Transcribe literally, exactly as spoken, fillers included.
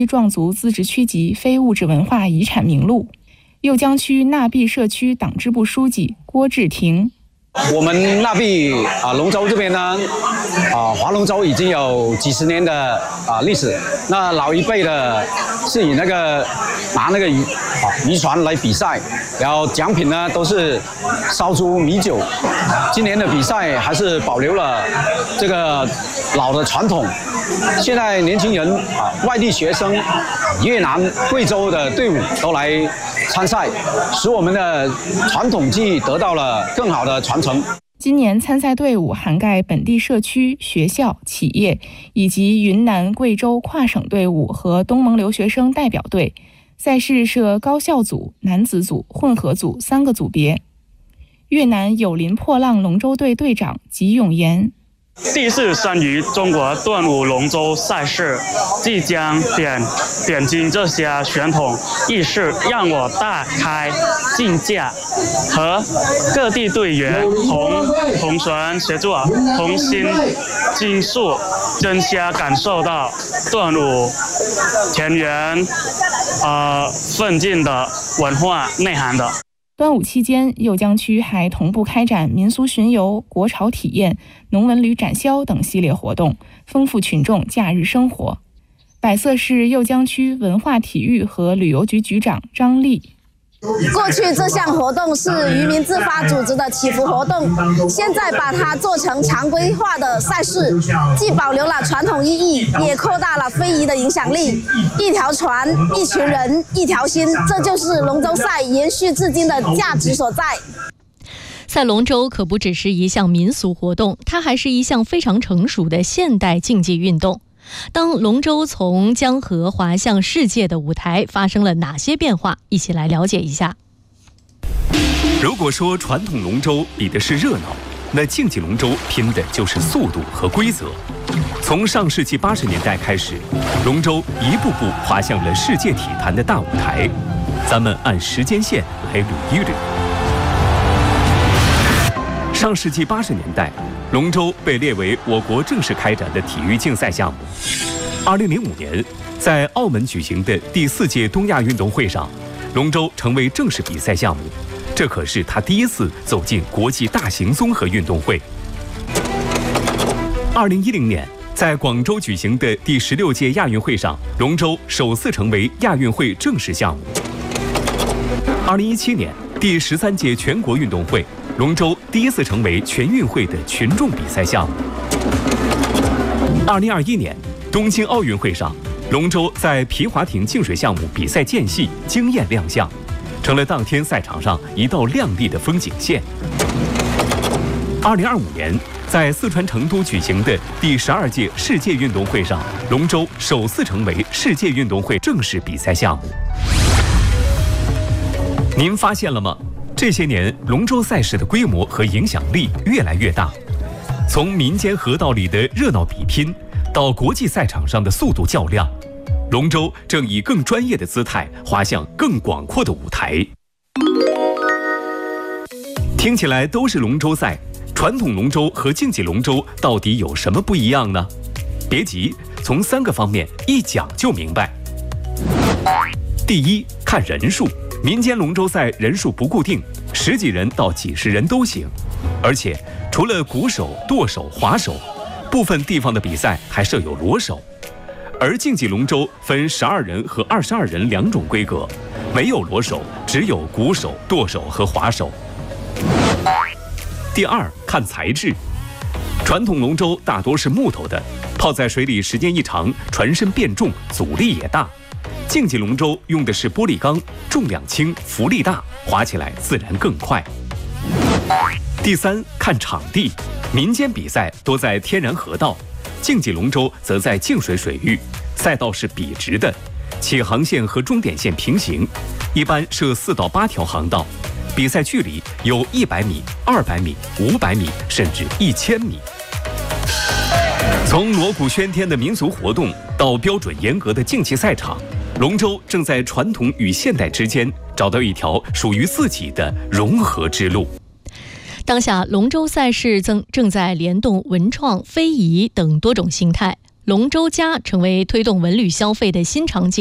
壮族自治区级非物质文化遗产名录。右江区纳碧社区党支部书记郭志廷。 我们纳碧啊龙舟这边呢，啊划龙舟已经有几十年的啊历史。那老一辈的是以那个拿那个渔啊渔船来比赛，然后奖品呢都是烧出米酒。今年的比赛还是保留了这个老的传统。现在年轻人啊，外地学生、越南、贵州的队伍都来参赛，使我们的传统技艺得到了更好的传承。 今年参赛队伍涵盖本地社区、学校、企业，以及云南、贵州跨省队伍和东盟留学生代表队。赛事设高校组、男子组、混合组三个组别。越南友邻破浪龙舟队队长吉永岩。 第一次参与中国端午龙舟赛事，即将点点睛这些传统意识，让我大开境界，和各地队员同同船协作，同心竞速，真切感受到端午田园呃奋进的文化内涵的。 端午期间，右江区还同步开展民俗巡游、国潮体验、农文旅展销等系列活动，丰富群众假日生活。百色市右江区文化体育和旅游局局长张丽。 过去这项活动是渔民自发组织的祈福活动，现在把它做成常规化的赛事，既保留了传统意义，也扩大了非遗的影响力。一条船，一群人，一条心，这就是龙舟赛延续至今的价值所在。 赛龙舟可不只是一项民俗活动，它还是一项非常成熟的现代竞技运动。当龙舟从江河滑向世界的舞台，发生了哪些变化？一起来了解一下。 如果说传统龙舟比的是热闹，那竞技龙舟拼的就是速度和规则。从上世纪八十年代开始，龙舟一步步滑向了世界体坛的大舞台。咱们按时间线来捋一捋。上世纪八十年代，龙舟被列为我国正式开展的体育竞赛项目。二零零五年，在澳门举行的第四届东亚运动会上，龙舟成为正式比赛项目，这可是他第一次走进国际大型综合运动会。二零一零年，在广州举行的第十六届亚运会上，龙舟首次成为亚运会正式项目。二零一七年，第十三届全国运动会，龙舟第一次成为全运会的群众比赛项目。二零二一年，东京奥运会上，龙舟在皮划艇竞水项目比赛间隙惊艳亮相，成了当天赛场上一道亮丽的风景线。二零二五年，在四川成都举行的第十二届世界运动会上，龙舟首次成为世界运动会正式比赛项目。您发现了吗？这些年，龙舟赛事的规模和影响力越来越大，从民间河道里的热闹比拼，到国际赛场上的速度较量，龙舟正以更专业的姿态滑向更广阔的舞台。听起来都是龙舟赛，传统龙舟和竞技龙舟到底有什么不一样呢？别急，从三个方面一讲就明白。第一，看人数。民间龙舟赛人数不固定，十几人到几十人都行，而且除了鼓手、舵手、划手，部分地方的比赛还设有锣手。而竞技龙舟分十二人和二十二人两种规格，没有锣手，只有鼓手、舵手和划手。第二，看材质。传统龙舟大多是木头的，泡在水里时间一长，船身变重，阻力也大。竞技龙舟用的是玻璃钢，重量轻，浮力大，滑起来自然更快。第三，看场地。民间比赛多在天然河道，竞技龙舟则在净水水域，赛道是笔直的，起航线和终点线平行，一般设四到八条航道，比赛距离有一百米、二百米、五百米，甚至一千米。从锣鼓喧天的民俗活动到标准严格的竞技赛场，龙舟正在传统与现代之间找到一条属于自己的融合之路。 当下，龙舟赛事正正在联动文创、非遗等多种形态。 龙舟家成为推动文旅消费的新场景。